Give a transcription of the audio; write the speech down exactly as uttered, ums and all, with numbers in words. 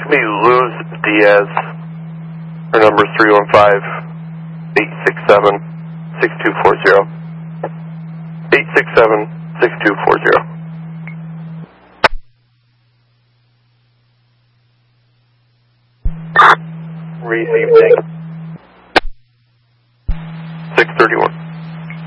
me Luz Diaz. Her number is three one five, eight six seven, six two four zero. eight six seven, six two four zero. Receiving. six thirty-one.